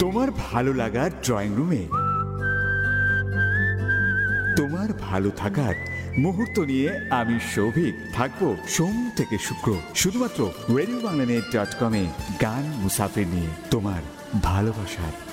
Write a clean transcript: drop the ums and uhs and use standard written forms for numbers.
তোমার ভালো লাগার ড্রয়িং রুমে তোমার ভালো থাকার মুহূর্ত নিয়ে আমি শৌভিক থাকবো সোম থেকে শুক্র শুধুমাত্র রেডিওবাংলানেট.com গান মুসাফির নিয়ে তোমার ভালোবাসার